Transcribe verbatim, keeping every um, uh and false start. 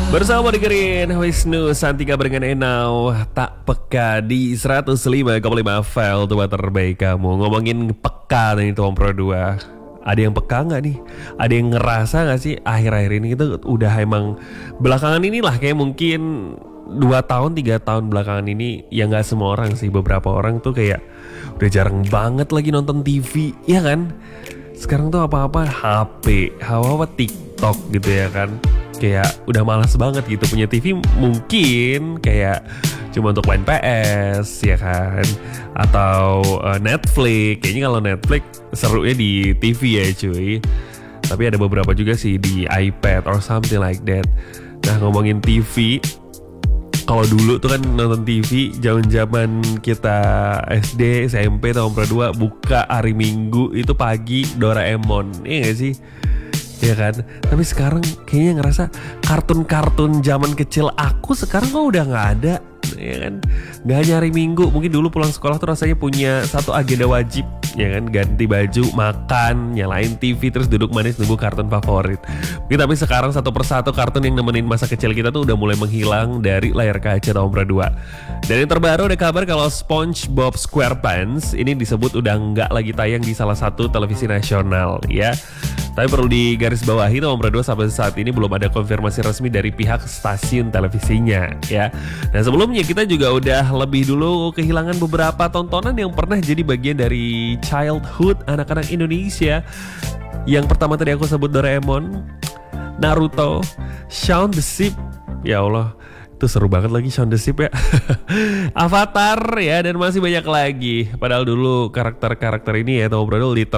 Bersama dengerin Wisnu Santika barengan Enau Tak Peka di seratus lima koma lima file tuh terbaik kamu. Ngomongin peka nih Tom Pro dua. Ada yang peka gak nih? Ada yang ngerasa gak sih akhir-akhir ini kita udah emang belakangan inilah kayak mungkin dua tahun tiga tahun belakangan ini ya gak semua orang sih, beberapa orang tuh kayak udah jarang banget lagi nonton T V, ya kan? Sekarang tuh apa-apa H P, apa-apa TikTok gitu ya kan. Kayak udah malas banget gitu punya T V, mungkin kayak cuma untuk main P S ya kan, atau uh, Netflix. Kayaknya kalau Netflix serunya di T V ya cuy. Tapi ada beberapa juga sih di iPad or something like that. Nah ngomongin T V, kalau dulu tuh kan nonton T V zaman-zaman kita S D, S M P tahun dua buka hari Minggu itu pagi Doraemon, iya gak sih? Ya kan, tapi sekarang kayaknya ngerasa kartun-kartun zaman kecil aku sekarang kok udah nggak ada, ya kan? Nggak hanya hari Minggu, mungkin dulu pulang sekolah tuh rasanya punya satu agenda wajib, ya kan? Ganti baju, makan, nyalain T V, terus duduk manis nunggu kartun favorit. Mungkin tapi sekarang satu persatu kartun yang nemenin masa kecil kita tuh udah mulai menghilang dari layar kaca Nomor dua. Dan yang terbaru ada kabar kalau SpongeBob SquarePants ini disebut udah nggak lagi tayang di salah satu televisi nasional, ya. Tapi perlu digarisbawahi Nomor dua sampai saat ini belum ada konfirmasi resmi dari pihak stasiun televisinya ya. Nah sebelumnya kita juga udah lebih dulu kehilangan beberapa tontonan yang pernah jadi bagian dari childhood anak-anak Indonesia. Yang pertama tadi aku sebut Doraemon, Naruto, Shaun the Sheep. Ya Allah, itu seru banget lagi Shaun the Sheep ya. Avatar ya, dan masih banyak lagi. Padahal dulu karakter-karakter ini ya Nomor dua